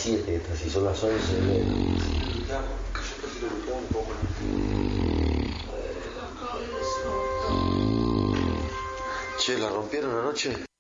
7 esta, si son las 11. Claro, que yo casi lo gustaba un poco, ¿no? Che, ¿la rompieron anoche?